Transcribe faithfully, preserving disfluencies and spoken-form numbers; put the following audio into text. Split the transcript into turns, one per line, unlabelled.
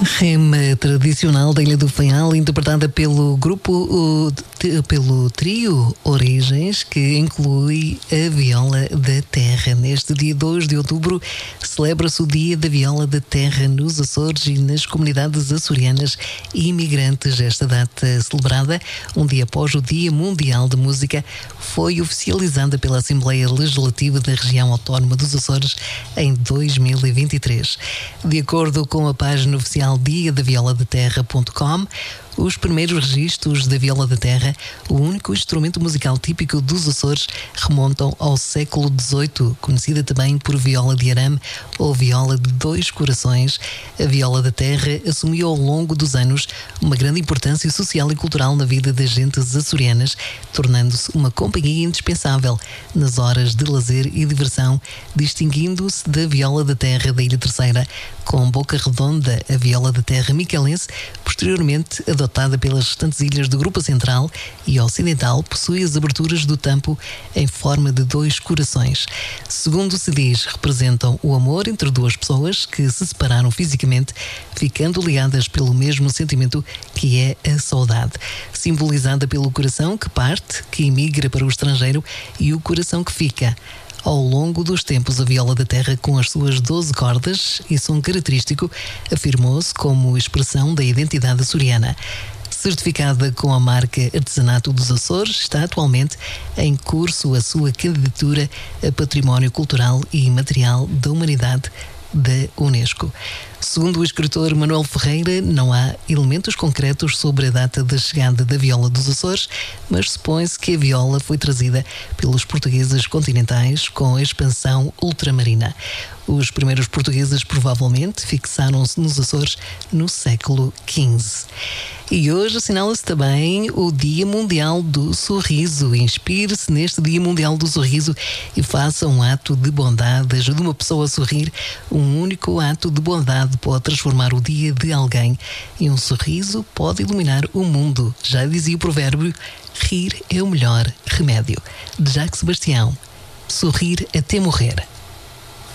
Rema tradicional da Ilha do Faial, interpretada pelo grupo, o, t, pelo trio Origens, que inclui a Viola da Terra. Neste dia dois de outubro celebra-se o Dia da Viola da Terra nos Açores e nas comunidades açorianas e imigrantes. Esta data celebrada, um dia após o Dia Mundial de Música, foi oficializada pela Assembleia Legislativa da Região Autónoma dos Açores em dois mil e vinte e três. De acordo com a página oficial dia da viola da terra ponto com, os primeiros registros da viola da terra, o único instrumento musical típico dos Açores, remontam ao século dezoito, conhecida também por viola de arame ou viola de dois corações. A viola da terra assumiu ao longo dos anos uma grande importância social e cultural na vida das gentes açorianas, tornando-se uma companhia indispensável nas horas de lazer e diversão, distinguindo-se da viola da terra da Ilha Terceira, com boca redonda, a viola da terra micalense, posteriormente adotada pelas restantes ilhas do Grupo Central e Ocidental, possui as aberturas do tampo em forma de dois corações. Segundo se diz, representam o amor entre duas pessoas que se separaram fisicamente, ficando ligadas pelo mesmo sentimento, que é a saudade, simbolizada pelo coração que parte, que emigra para o estrangeiro, e o coração que fica. Ao longo dos tempos, a viola da terra, com as suas doze cordas e som característico, afirmou-se como expressão da identidade açoriana. Certificada com a marca Artesanato dos Açores, está atualmente em curso a sua candidatura a Património Cultural e Imaterial da Humanidade da Unesco. Segundo o escritor Manuel Ferreira, não há elementos concretos sobre a data da chegada da viola dos Açores, mas supõe-se que a viola foi trazida pelos portugueses continentais com a expansão ultramarina. Os primeiros portugueses provavelmente fixaram-se nos Açores no século quinze. E hoje assinala-se também o Dia Mundial do Sorriso. Inspire-se neste Dia Mundial do Sorriso e faça um ato de bondade. Ajude uma pessoa a sorrir. Um único ato de bondade pode transformar o dia de alguém, e um sorriso pode iluminar o mundo. Já dizia o provérbio: rir é o melhor remédio. De Jacques Sebastião. Sorrir até morrer.